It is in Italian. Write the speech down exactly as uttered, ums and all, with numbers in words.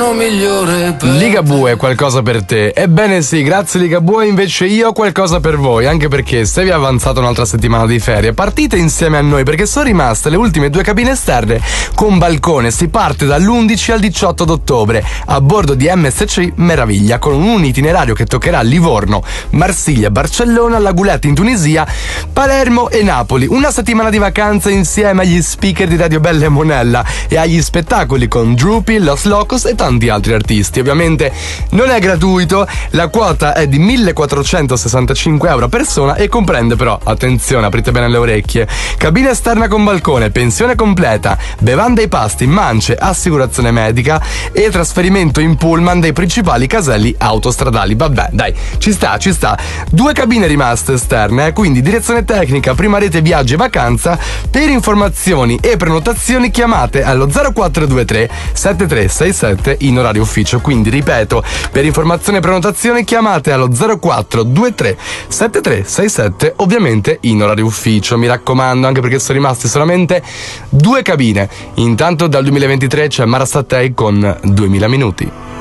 giorno migliore per Ligabue è qualcosa per te. Ebbene sì, grazie Ligabue, invece io ho qualcosa per voi, anche perché se vi è avanzata un'altra settimana di ferie, partite insieme a noi perché sono rimaste le ultime due cabine esterne con balcone. Si parte dall'undici al diciotto d'ottobre a bordo di M S C Meraviglia, con un itinerario che toccherà Livorno, Marsiglia, Barcellona, La Goulette in Tunisia, Palermo e Napoli. Una settimana di vacanza insieme agli speaker di Radio Bella e Monella e agli spettacoli con Droopy, Los Locos e tanti altri artisti. Ovviamente non è gratuito, la quota è di millequattrocentosessantacinque euro a persona e comprende però, attenzione, aprite bene le orecchie, cabina esterna con balcone, pensione completa, bevande e pasti, mance, assicurazione medica e trasferimento in pullman dei principali caselli autostradali. Vabbè, dai, ci sta, ci sta. Due cabine rimaste esterne, quindi direzione tecnica, prima rete viaggi e vacanza. Per informazioni e prenotazioni chiamate allo zero quattro due tre sette tre sei sette in orario ufficio. Quindi ripeto, per informazioni e prenotazioni chiamate allo zero quattro due tre sette tre sei sette, ovviamente in orario ufficio, mi raccomando, anche perché sono rimaste solamente due cabine. Intanto dal duemilaventitré c'è Mara Sattei con duemila minuti.